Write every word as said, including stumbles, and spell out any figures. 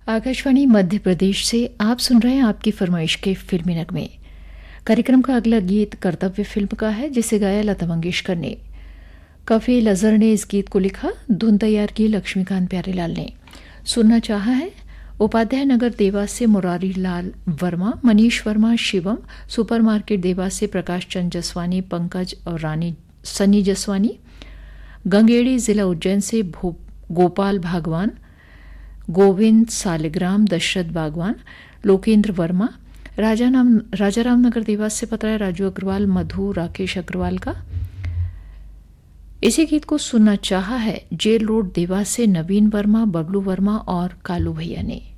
आकाशवाणी मध्य प्रदेश से आप सुन रहे हैं आपकी फरमाइश के फिल्मी नगमे। कार्यक्रम का अगला गीत कर्तव्य फिल्म का है, जिसे गाया लता मंगेशकर ने। कफील अजहर ने इस गीत को लिखा, धुन तैयार की लक्ष्मीकांत प्यारेलाल ने। सुनना चाहा है उपाध्याय नगर देवास से मुरारी लाल वर्मा, मनीष वर्मा, शिवम, सुपरमार्केट देवास से प्रकाश चंद जसवानी, पंकज और रानी सनी जसवानी, गंगेड़ी जिला उज्जैन से गोपाल भागवान, गोविंद सालिग्राम, दशरथ बागवान, लोकेंद्र वर्मा, राजा नाम राजाराम नगर देवास से पत्र है राजू अग्रवाल, मधु, राकेश अग्रवाल का। इसी गीत को सुनना चाहा है जेल रोड देवास से नवीन वर्मा, बबलू वर्मा और कालू भैया ने।